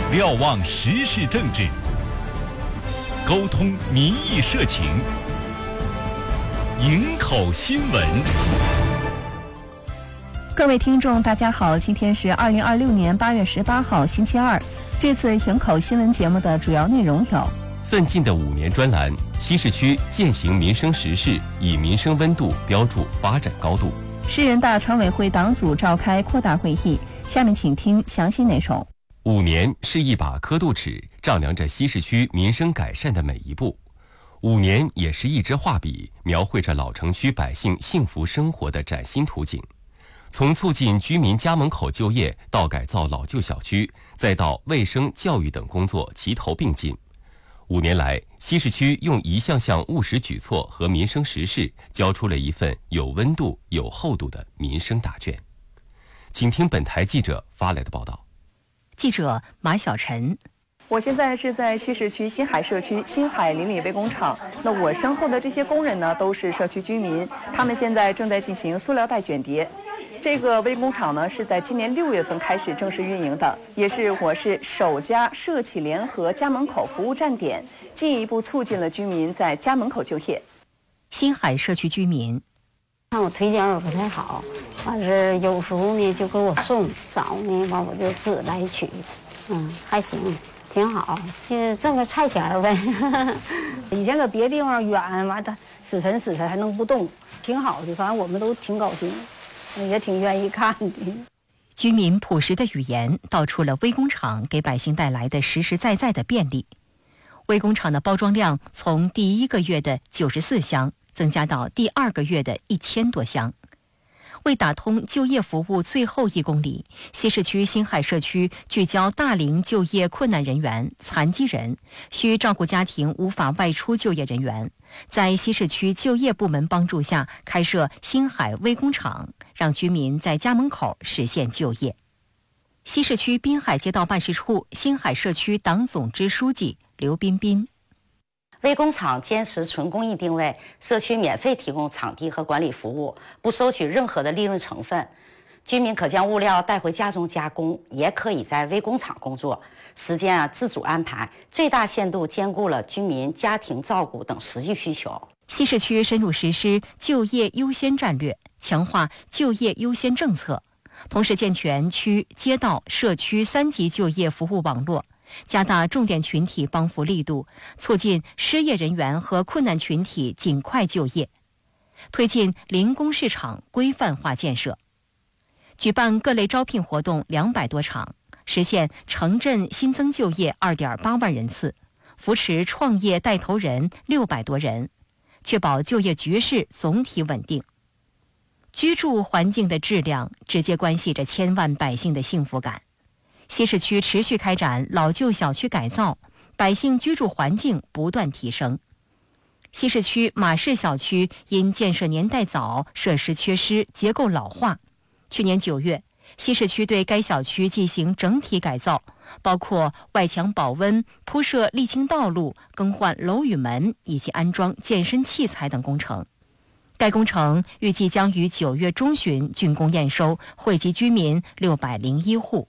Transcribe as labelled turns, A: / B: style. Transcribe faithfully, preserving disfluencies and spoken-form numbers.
A: 瞭望时事政治，沟通民意社情，营口新闻。
B: 各位听众大家好，今天是二零二六年八月十八号星期二。这次营口新闻节目的主要内容有：
C: 奋进的五年专栏，西市区践行民生实事，以民生温度标注发展高度。
B: 市人大常委会党组召开扩大会议，下面请听详细内容。
C: 五年是一把刻度尺，丈量着西市区民生改善的每一步；五年也是一支画笔，描绘着老城区百姓幸福生活的崭新图景。从促进居民家门口就业到改造老旧小区，再到卫生教育等工作齐头并进。五年来，西市区用一项项务实举措和民生实事，交出了一份有温度、有厚度的民生答卷。请听本台记者发来的报道。
B: 记者马小晨。我现在是在西市区新海社区新海邻里微工厂，那我身后的这些工人呢，都是社区居民，他们现在正在进行塑料袋卷叠。这个微工厂呢，是在今年六月份开始正式运营的，也是我市首家社企联合家门口服务站点，进一步促进了居民在家门口就业。新海社区居民，
D: 看我腿脚也不太好，完事有时候呢就给我送，早呢完我就自己来取，嗯，还行，挺好，就挣个菜钱儿呗。
E: 以前搁别的地方远，完他死沉死沉还能不动，挺好的，反正我们都挺高兴。也挺愿意看的。
B: 居民朴实的语言道出了微工厂给百姓带来的实实在在的便利。微工厂的包装量从第一个月的九十四箱增加到第二个月的一千多箱。为打通就业服务最后一公里，西市区新海社区聚焦大龄就业困难人员、残疾人、需照顾家庭无法外出就业人员，在西市区就业部门帮助下开设新海微工厂，让居民在家门口实现就业。西市区滨海街道办事处新海社区党总支书记刘彬彬。
F: 微工厂坚持纯公益定位，社区免费提供场地和管理服务，不收取任何的利润成分。居民可将物料带回家中加工，也可以在微工厂工作，时间啊自主安排，最大限度兼顾了居民家庭照顾等实际需求。
B: 西市区深入实施就业优先战略，强化就业优先政策，同时健全区、街道、社区三级就业服务网络，加大重点群体帮扶力度，促进失业人员和困难群体尽快就业，推进零工市场规范化建设，举办各类招聘活动两百多场，实现城镇新增就业二点八万人次，扶持创业带头人六百多人，确保就业局势总体稳定。居住环境的质量直接关系着千万百姓的幸福感。西市区持续开展老旧小区改造，百姓居住环境不断提升。西市区马市小区因建设年代早、设施缺失、结构老化，去年九月，西市区对该小区进行整体改造，包括外墙保温、铺设沥青道路、更换楼宇门以及安装健身器材等工程。该工程预计将于九月中旬竣工验收，惠及居民六百零一户。